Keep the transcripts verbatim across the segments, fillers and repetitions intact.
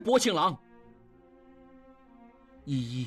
薄情郎，依依，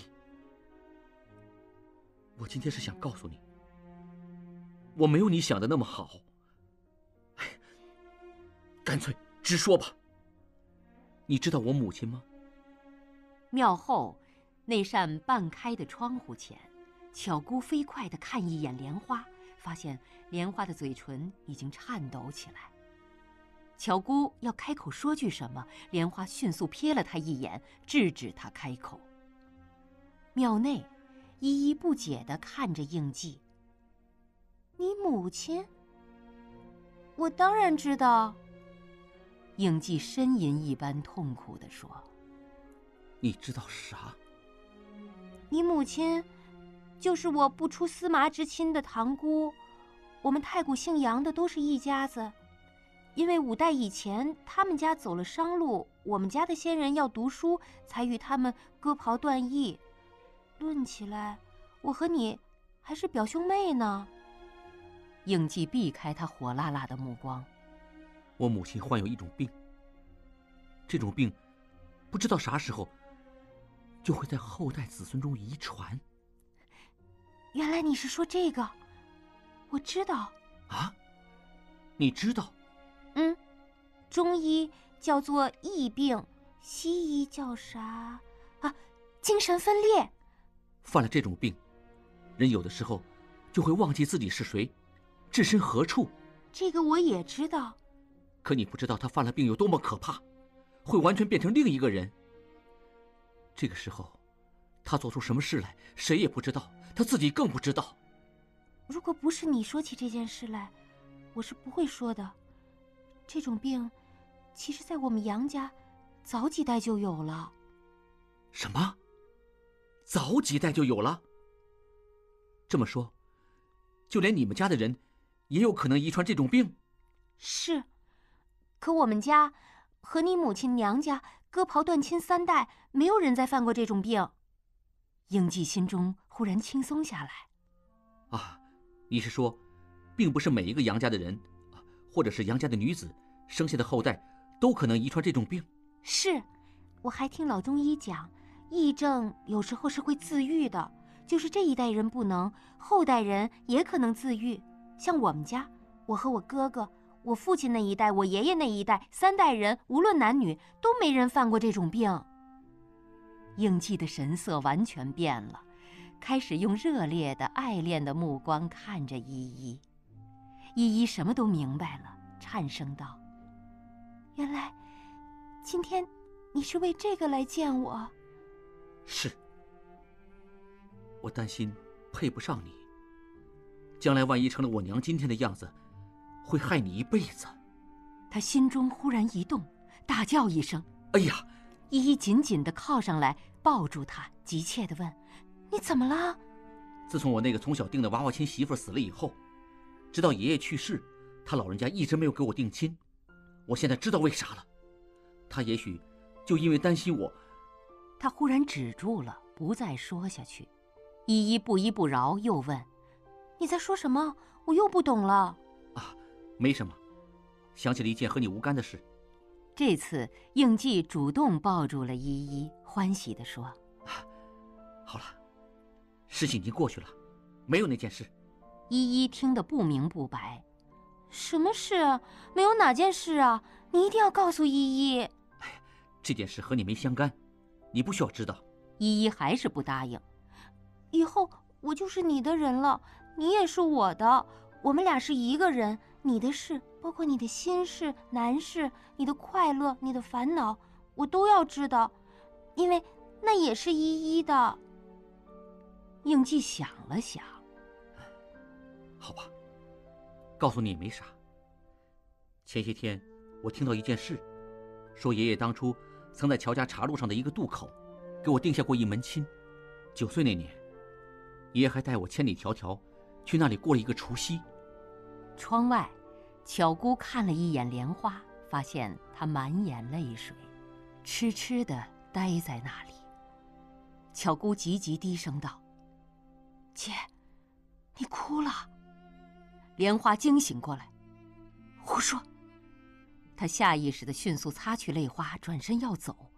我今天是想告诉你，我没有你想的那么好。哎，干脆直说吧。你知道我母亲吗？ 庙后那扇半开的窗户前，巧姑飞快地看一眼莲花，发现莲花的嘴唇已经颤抖起来。巧姑要开口说句什么，莲花迅速瞥了她一眼，制止她开口。庙内，依依不解地看着应季。 你母亲？我当然知道。 应季呻吟一般痛苦地说： 你知道啥？ 你母亲就是我不出司麻之亲的堂姑，我们太谷姓杨的都是一家子。因为五代以前他们家走了商路，我们家的先人要读书，才与他们割袍断义。论起来，我和你还是表兄妹呢。 应季避开他火辣辣的目光。 我母亲患有一种病，这种病不知道啥时候就会在后代子孙中遗传。 原来你是说这个，我知道。 啊？你知道？ 嗯，中医叫做疫病，西医叫啥啊？精神分裂。 犯了这种病，人有的时候就会忘记自己是谁，置身何处。 这个我也知道。 可你不知道他犯了病有多么可怕，会完全变成另一个人。这个时候，他做出什么事来，谁也不知道，他自己更不知道。 如果不是你说起这件事来，我是不会说的。这种病，其实在我们杨家早几代就有了。 什么？早几代就有了？这么说，就连你们家的人也有可能遗传这种病？ 是，可我们家和你母亲娘家割袍断亲三代，没有人再犯过这种病。 应季心中忽然轻松下来。 啊，你是说，并不是每一个杨家的人，或者是杨家的女子生下的后代都可能遗传这种病？ 是，我还听老中医讲，疫症有时候是会自愈的，就是这一代人不能，后代人也可能自愈。像我们家，我和我哥哥，我父亲那一代，我爷爷那一代，三代人无论男女都没人犯过这种病。 应季的神色完全变了，开始用热烈的爱恋的目光看着依依。依依什么都明白了，颤声道： 原来今天你是为这个来见我。 是，我担心配不上你，将来万一成了我娘今天的样子，会害你一辈子。 他心中忽然一动，大叫一声： 哎呀！ 依依紧紧地靠上来，抱住他，急切地问： 你怎么了？ 自从我那个从小定的娃娃亲媳妇死了以后，直到爷爷去世，他老人家一直没有给我定亲。我现在知道为啥了，他也许就因为担心我。 他忽然止住了，不再说下去。依依不依不饶，又问： 你在说什么？我又不懂了。 啊，没什么，想起了一件和你无干的事。 这次应季主动抱住了依依，欢喜地说： 啊，好了，事情已经过去了，没有那件事。 依依听得不明不白。 什么事？没有哪件事啊？你一定要告诉依依。 哎，这件事和你没相干，你不需要知道。 依依还是不答应。 以后我就是你的人了，你也是我的，我们俩是一个人。你的事，包括你的心事、难事，你的快乐、你的烦恼，我都要知道，因为那也是依依的。 应季想了想， 好吧，告诉你也没啥。前些天我听到一件事，说爷爷当初曾在乔家茶路上的一个渡口给我定下过一门亲。九岁那年，爷爷还带我千里迢迢去那里过了一个除夕。 窗外，巧姑看了一眼莲花，发现她满眼泪水，痴痴地呆在那里。巧姑急急低声道： 姐，你哭了。 莲花惊醒过来， 胡说。 她下意识地迅速擦去泪花，转身要走，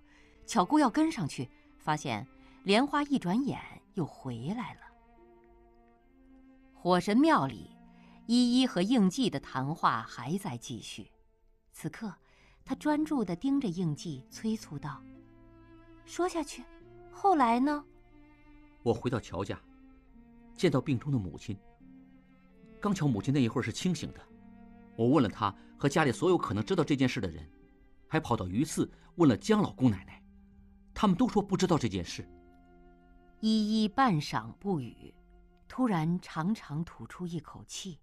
巧姑要跟上去，发现莲花一转眼又回来了。火神庙里，依依和应季的谈话还在继续。此刻，他专注地盯着应季，催促道：“ 说下去，后来呢？” 我回到乔家，见到病中的母亲。刚巧母亲那一会儿是清醒的，我问了她和家里所有可能知道这件事的人，还跑到榆次问了江老姑奶奶，他们都说不知道这件事。 依依半晌不语，突然长长吐出一口气。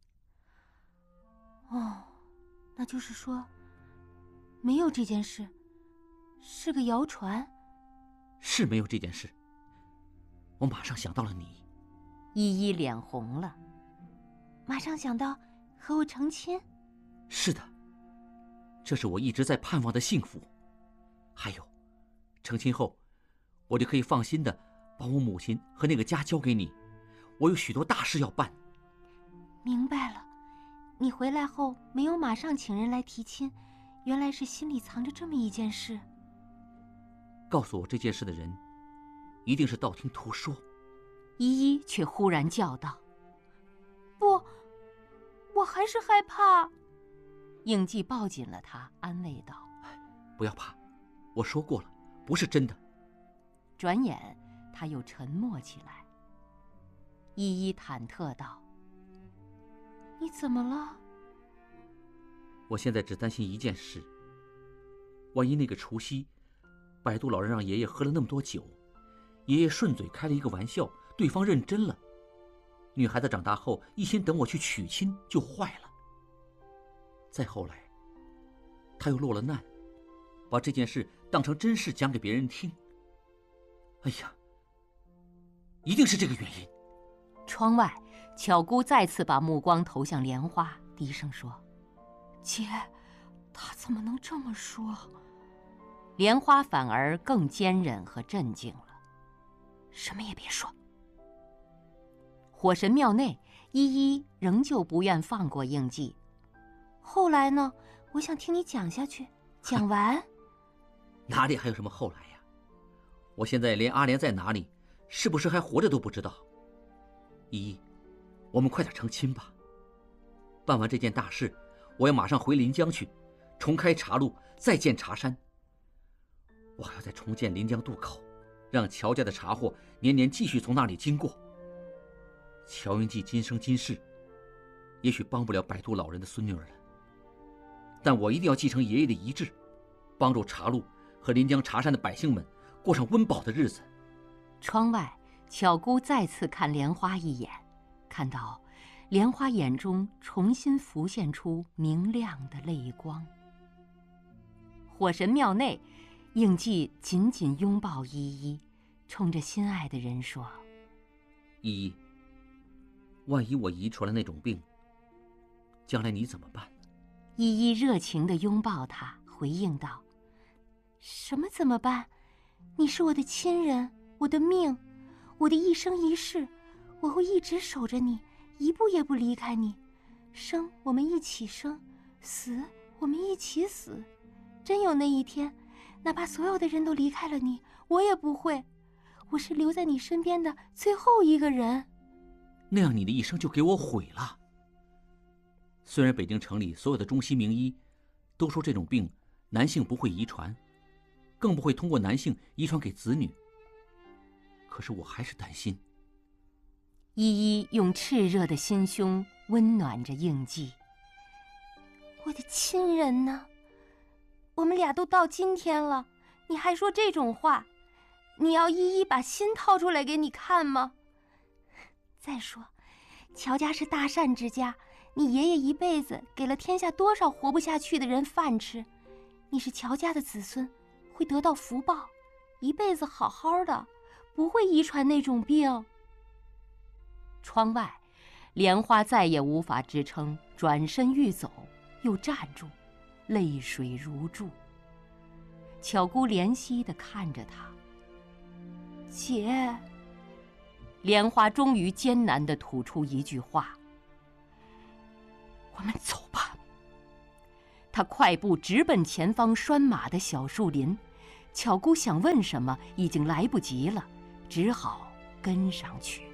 哦，那就是说，没有这件事，是个谣传。 是没有这件事。我马上想到了你。 依依脸红了。 马上想到和我成亲？ 是的，这是我一直在盼望的幸福。还有，成亲后，我就可以放心的把我母亲和那个家交给你。我有许多大事要办。 明白了，你回来后没有马上请人来提亲，原来是心里藏着这么一件事。 告诉我这件事的人，一定是道听途说。 依依却忽然叫道：“ 不，我还是害怕。” 应季抱紧了他，安慰道：“ 不要怕，我说过了，不是真的。” 转眼他又沉默起来。依依忐忑道：“ 你怎么了？” 我现在只担心一件事，万一那个除夕，百度老人让爷爷喝了那么多酒，爷爷顺嘴开了一个玩笑，对方认真了，女孩子长大后一心等我去娶亲，就坏了。再后来，他又落了难，把这件事当成真事讲给别人听。哎呀，一定是这个原因。 窗外，巧姑再次把目光投向莲花，低声说：“ 姐，他怎么能这么说？” 莲花反而更坚忍和镇静了， 什么也别说。 火神庙内，依依仍旧不愿放过应季。 后来呢？我想听你讲下去，讲完。 哪里还有什么后来呀？我现在连阿莲在哪里，是不是还活着都不知道。依依，我们快点成亲吧。办完这件大事，我要马上回临江去，重开茶路，再建茶山。我还要再重建临江渡口，让乔家的茶货年年继续从那里经过。乔云记今生今世，也许帮不了摆渡老人的孙女儿了，但我一定要继承爷爷的遗志，帮助茶路和临江茶山的百姓们过上温饱的日子。 窗外，巧姑再次看莲花一眼，看到莲花眼中重新浮现出明亮的泪光。火神庙内，应季紧紧拥抱依依，冲着心爱的人说：“ 依依，万一我遗传了那种病，将来你怎么办？” 依依热情地拥抱他，回应道：“ 什么怎么办？你是我的亲人，我的命，我的一生一世，我会一直守着你，一步也不离开你。生我们一起生，死我们一起死。真有那一天，哪怕所有的人都离开了你，我也不会。我是留在你身边的最后一个人。” 那样你的一生就给我毁了。虽然北京城里所有的中西名医都说这种病男性不会遗传，更不会通过男性遗传给子女，可是我还是担心。 依依用炽热的心胸温暖着应季：“ 我的亲人呢？我们俩都到今天了，你还说这种话？你要依依把心掏出来给你看吗？再说，乔家是大善之家，你爷爷一辈子给了天下多少活不下去的人饭吃，你是乔家的子孙，会得到福报，一辈子好好的，不会遗传那种病。” 窗外，莲花再也无法支撑，转身欲走，又站住，泪水如注。巧姑怜惜地看着他：“ 姐。” 莲花终于艰难地吐出一句话：“我们走吧。”他快步直奔前方拴马的小树林， 巧姑想问什么，已经来不及了，只好跟上去。